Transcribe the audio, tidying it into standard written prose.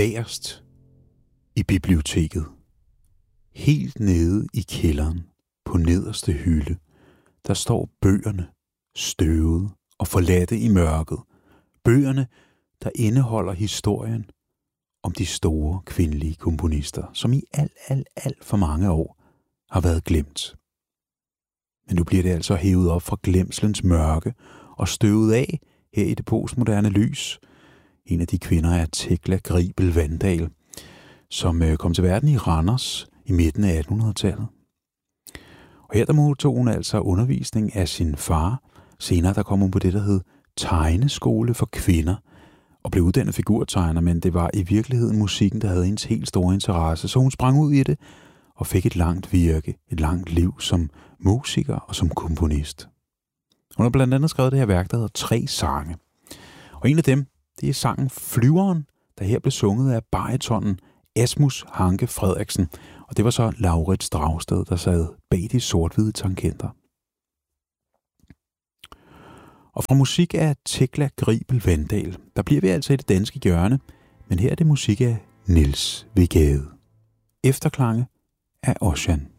bagerst i biblioteket, helt nede i kælderen på nederste hylde, der står bøgerne, støvede og forladte i mørket. Bøgerne, der indeholder historien om de store kvindelige komponister, som i alt for mange år har været glemt. Men nu bliver det altså hævet op fra glemselens mørke og støvet af her i det postmoderne lys. En af de kvinder er Tekla Gribel Vandal, som kom til verden i Randers i midten af 1800-tallet. Og her der modtog hun altså undervisning af sin far. Senere der kom hun på det, der hed tegneskole for kvinder, og blev uddannet figurtegner, men det var i virkeligheden musikken, der havde hendes helt store interesse. Så hun sprang ud i det og fik et langt virke, et langt liv som musiker og som komponist. Hun har blandt andet skrevet det her værk, der hedder 3 sange. Og en af dem, det er sangen Flyveren, der her blev sunget af baritonen Asmus Hanke Frederiksen. Og det var så Laurits Dragsted, der sad bag de sort-hvide tangenter. Og fra musik af Tekla Gribel Vandal, der bliver vi altså i det danske hjørne, men her er det musik af Niels W. Gade. Efterklange af Ocean.